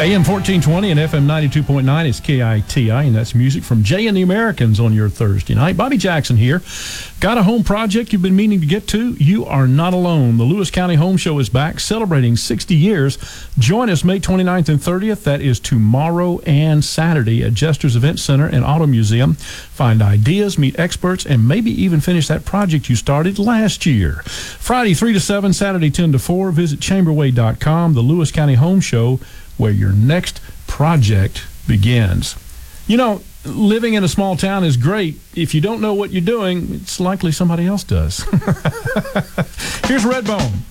AM 1420 and FM 92.9 is KITI, and that's music from Jay and the Americans on your Thursday night. Bobby Jackson here. Got a home project you've been meaning to get to? You are not alone. The Lewis County Home Show is back, celebrating 60 years. Join us May 29th and 30th. That is tomorrow and Saturday at Jester's Event Center and Auto Museum. Find ideas, meet experts, and maybe even finish that project you started last year. Friday 3 to 7, Saturday 10 to 4. Visit chamberway.com. The Lewis County Home Show, where your next project begins. You know, living in a small town is great. If you don't know what you're doing, it's likely somebody else does. Here's Redbone.